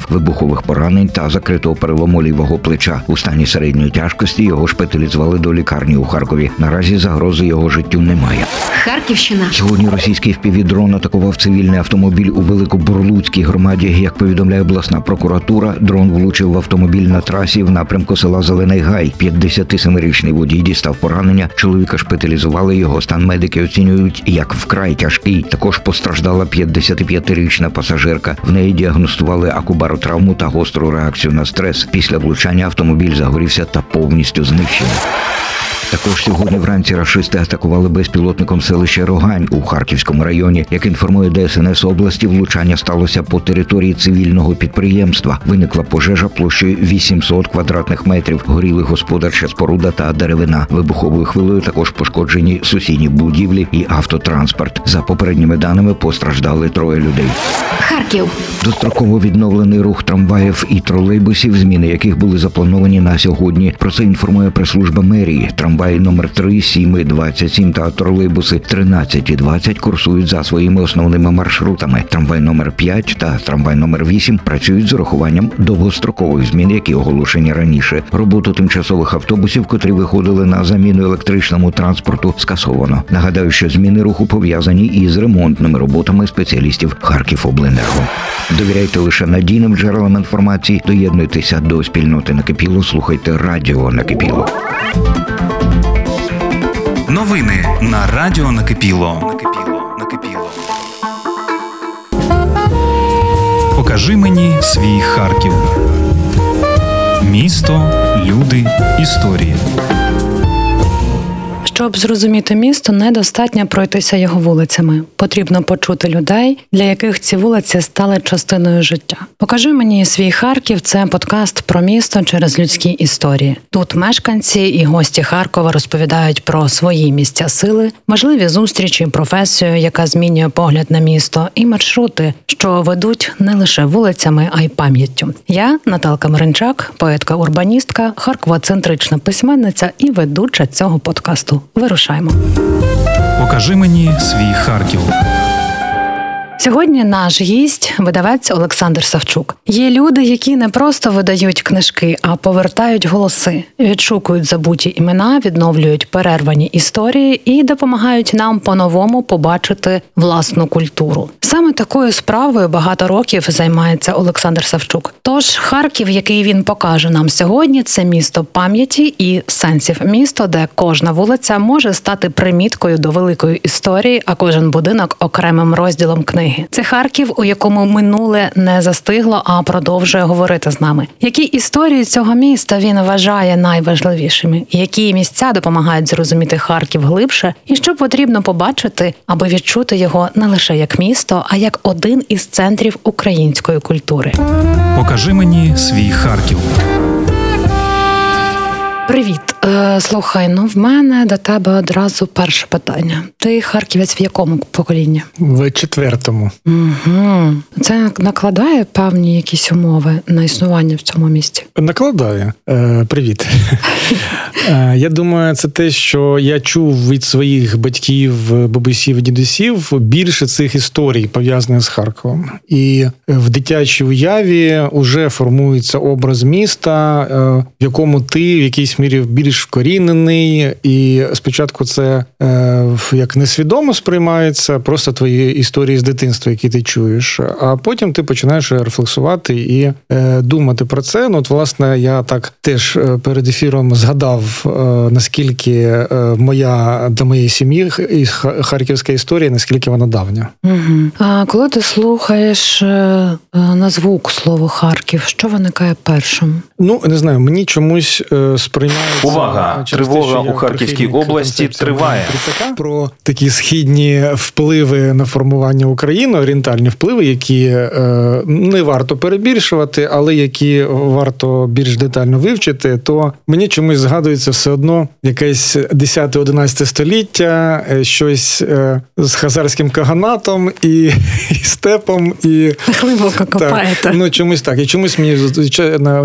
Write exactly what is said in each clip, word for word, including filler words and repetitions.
зазнав вибухових поранень та закритого перелому лівого плеча. У стані середньої тяжкості його шпиталізували до лікарні у Харкові. Наразі загрози його життю немає. Харківщина. Сьогодні російський впівдрон атакував цивільний автомобіль у Великобурлуцькій громаді. Як повідомляє обласна прокуратура, дрон влучив в автомобіль на трасі в напрямку села Зелений Гай. п'ятдесятисемирічний водій дістав поранення. Чоловіка шпиталізували, його стан медики оцінюють як вкрай тяжкий. Також постраждала п'ятдесятип'ятирічна пасажирка. В неї діагностували акубаротравму та гостру реакцію на стрес. Після влучання автомобіль загорівся та повністю знищений. Також сьогодні вранці рашисти атакували безпілотником селище Рогань у Харківському районі. Як інформує Де Ес Ен Ес області, влучання сталося по території цивільного підприємства. Виникла пожежа площею вісімсот квадратних метрів. Горіли господарча споруда та деревина. Вибуховою хвилею також пошкоджені сусідні будівлі і автотранспорт. За попередніми даними постраждали троє людей. Харків. Достроково відновлений рух трамваїв і тролейбусів, зміни яких були заплановані на сьогодні. Про це інформує прес-служба мерії. Трамваї номер три, сім, двадцять сім та тролейбуси тринадцять і двадцять курсують за своїми основними маршрутами. Трамвай номер п'ять та трамвай номер вісім працюють з урахуванням довгострокових змін, які оголошені раніше. Роботу тимчасових автобусів, котрі виходили на заміну електричному транспорту, скасовано. Нагадаю, що зміни руху пов'язані із ремонтними роботами спеціалістів Харківобленерго. Довіряйте лише надійним джерелам інформації, доєднуйтеся до спільноти Накипіло, слухайте радіо Накипіло. Новини на радіо Накипіло. Накипіло. Накипіло. Покажи мені свій Харків. Місто, люди, історії. Щоб зрозуміти місто, недостатньо пройтися його вулицями. Потрібно почути людей, для яких ці вулиці стали частиною життя. «Покажи мені свій Харків» – це подкаст про місто через людські історії. Тут мешканці і гості Харкова розповідають про свої місця сили, можливі зустрічі, професію, яка змінює погляд на місто, і маршрути, що ведуть не лише вулицями, а й пам'яттю. Я – Наталка Маринчак, поетка-урбаністка, харковоцентрична письменниця і ведуча цього подкасту. Вирушаємо. Покажи мені свій Харків. Сьогодні наш гість – видавець Олександр Савчук. Є люди, які не просто видають книжки, а повертають голоси, відшукують забуті імена, відновлюють перервані історії і допомагають нам по-новому побачити власну культуру. Саме такою справою багато років займається Олександр Савчук. Тож Харків, який він покаже нам сьогодні, це місто пам'яті і сенсів. Місто, де кожна вулиця може стати приміткою до великої історії, а кожен будинок – окремим розділом книги. Це Харків, у якому минуле не застигло, а продовжує говорити з нами. Які історії цього міста він вважає найважливішими? Які місця допомагають зрозуміти Харків глибше? І що потрібно побачити, аби відчути його не лише як місто, а як один із центрів української культури? Покажи мені свій Харків. Привіт. Е, слухай, ну в мене до тебе одразу перше питання. Ти харківець в якому поколінні? В четвертому. Угу. Це накладає певні якісь умови на існування в цьому місті? Накладає. Е, привіт. е, я думаю, це те, що я чув від своїх батьків, бабусів і дідусів більше цих історій, пов'язаних з Харковом. І в дитячій уяві вже формується образ міста, е, в якому ти в якійсь мірі більш вкорінений, і спочатку це е, як несвідомо сприймається, просто твої історії з дитинства, які ти чуєш, а потім ти починаєш рефлексувати і е, думати про це. Ну, от, власне, я так теж перед ефіром згадав, е, наскільки е, моя, для моєї сім'ї харківська історія, наскільки вона давня. Угу. А коли ти слухаєш е, на звук слово Харків, що виникає першим? Ну, не знаю, мені чомусь е, сприймається... Увага! Тривога у Харківській області триває. Про такі східні впливи на формування України, орієнтальні впливи, які е, не варто перебільшувати, але які варто більш детально вивчити, то мені чомусь згадується все одно якесь десяте-одинадцяте століття, щось е, з хазарським каганатом і, і степом, і... Глибоко копаєте. Ну, чомусь так. І чомусь мені на університетських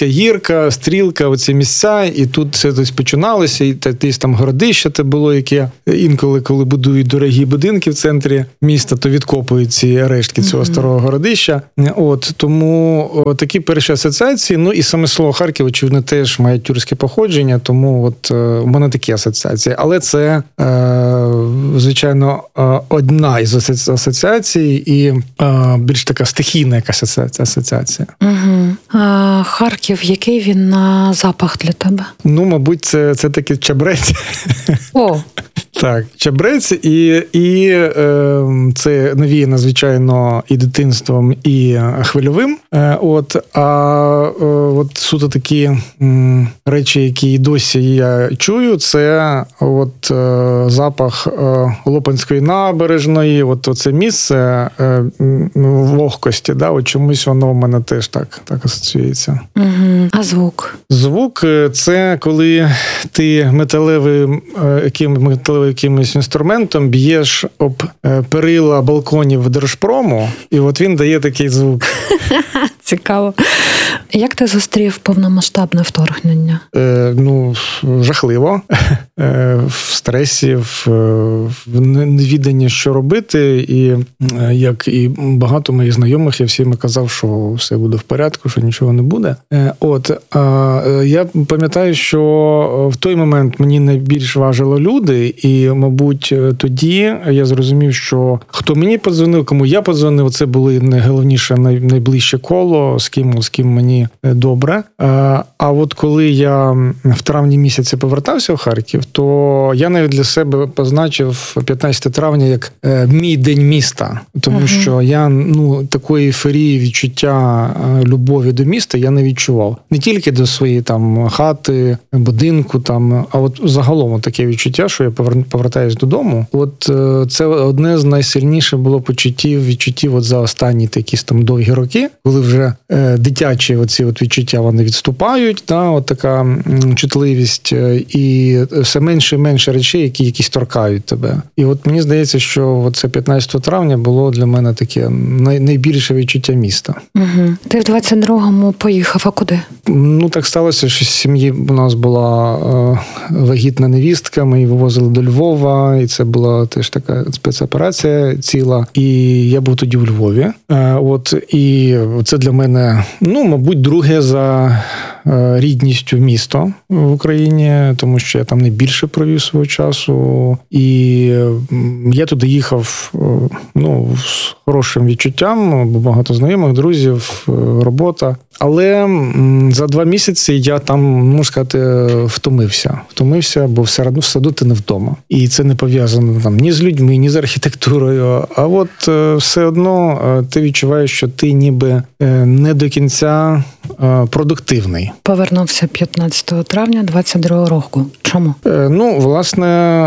Софіївська гірка, Стрілка, оці місця, і тут все десь починалося, і десь там городище те було, яке інколи, коли будують дорогі будинки в центрі міста, то відкопують ці рештки цього mm-hmm. старого городища. От, тому о, такі перші асоціації, ну і саме слово Харків, очевидно, теж має тюркське походження, тому от е, у мене такі асоціації. Але це, е, звичайно, е, одна із асоціацій і е, більш така стихійна якась асоціація. Угу. А Харків, який він на запах для тебе? Ну, мабуть, це, це такий чабрець. О! Так, чабрець, і, і е, це навіяно, звичайно, і дитинством, і хвильовим. Е, от, а е, от суто такі м, речі, які досі я чую, це от е, запах е, Лопанської набережної, от це місце е, вогкості, да, от чомусь воно в мене теж так, так асоціюється. Угу. А звук? Звук – це коли ти металевим, яким, металевим якимось інструментом б'єш об перила балконів Держпрому, і от він дає такий звук. Цікаво. Як ти зустрів повномасштабне вторгнення? Е, ну, жахливо. Е, в стресі, в, в невіданні, що робити. І як і багато моїх знайомих, я всім казав, що все буде в порядку, що нічого не буде. Е, от, е, я пам'ятаю, що в той момент мені найбільш важили люди, і, мабуть, тоді я зрозумів, що хто мені подзвонив, кому я подзвонив, це були найголовніше, найближче коло, з ким, з ким мені добре. А от коли я в травні місяці повертався в Харків, то я навіть для себе позначив п'ятнадцяте травня як мій день міста. Тому uh-huh. що я, ну, такої ейфорії, відчуття любові до міста я не відчував. Не тільки до своєї там хати, будинку, там, а от загалом таке відчуття, що я повертаюсь додому. От це одне з найсильніших було почуттів, відчуттів от за останні такі там довгі роки, коли вже е, дитячі оці от відчуття, вони відступають, да, от така чутливість, і все менше і менше речей, які якісь торкають тебе. І от мені здається, що це п'ятнадцяте травня було для мене таке най, найбільше відчуття міста. Угу. Ти в двадцять другому поїхав, а куди? Ну, так сталося, що з сім'ї у нас була е, вагітна невістка, ми її вивозили до Львова, і це була теж така спецоперація ціла, і я був тоді у Львові. Е, от, і це для мене, ну, мабуть, друге за рідністю місто в Україні, тому що я там найбільше провів свого часу. І я туди їхав, ну, з хорошим відчуттям, бо багато знайомих, друзів, робота. Але за два місяці я там, можна сказати, втомився. Втомився, бо все одно в саду ти не вдома. І це не пов'язано там ні з людьми, ні з архітектурою. А от все одно ти відчуваєш, що ти ніби не до кінця продуктивний. Повернувся п'ятнадцятого травня двадцять другого року. Чому? Ну, власне,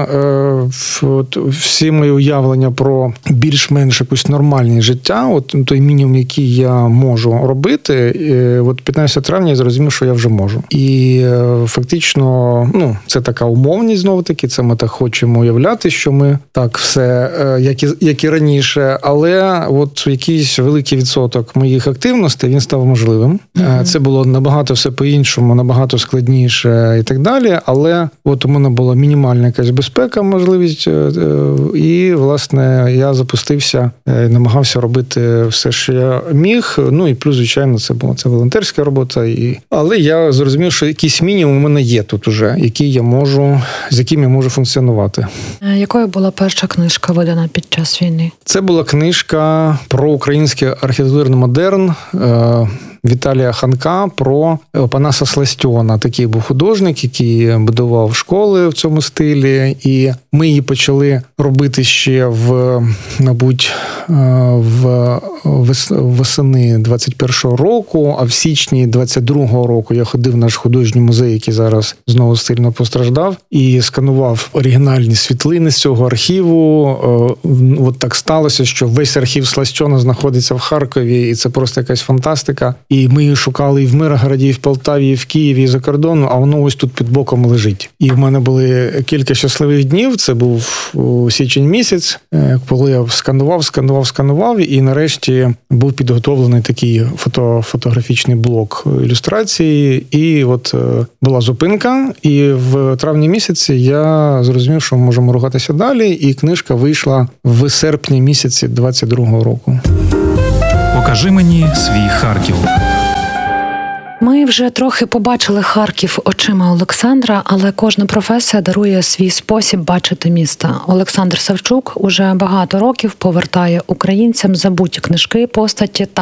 всі мої уявлення про більш-менш якусь нормальне життя, от той мінімум, який я можу робити, от п'ятнадцятого травня я зрозумів, що я вже можу. І фактично, ну, це така умовність, знову-таки, це ми так хочемо уявляти, що ми так все, як і, як і раніше, але от якийсь великий відсоток моїх активностей, він став можливим. Mm-hmm. Це було набагато все по-іншому, набагато складніше і так далі, але от у мене була мінімальна якась безпека, можливість, і, власне, я запустився, намагався робити все, що я міг, ну і плюс, звичайно, це була це волонтерська робота, і... але я зрозумів, що якийсь мінімум у мене є тут уже, який я можу, з яким я можу функціонувати. Якою була перша книжка, видана під час війни? Це була книжка про український архітектурний модерн Віталія Ханка про Опанаса Сластьона. Такий був художник, який будував школи в цьому стилі, і ми її почали робити ще в, мабуть, в восени двадцять першого року, а в січні двадцять другого року я ходив в наш художній музей, який зараз знову сильно постраждав, і сканував оригінальні світлини з цього архіву. От так сталося, що весь архів Сластьона знаходиться в Харкові, і це просто якась фантастика. і ми її шукали і в Миргороді, і в Полтаві, і в Києві, і за кордону, а воно ось тут під боком лежить. І в мене були кілька щасливих днів, це був січень місяць, коли я сканував, сканував, сканував, і нарешті був підготовлений такий фото, фотографічний блок ілюстрації, і от була зупинка, і в травні місяці я зрозумів, що можемо рухатися далі, і книжка вийшла в серпні місяці двадцять другого року. Покажи мені свій Харків. Ми вже трохи побачили Харків очима Олександра, але кожна професія дарує свій спосіб бачити міста. Олександр Савчук уже багато років повертає українцям забуті книжки, постаті та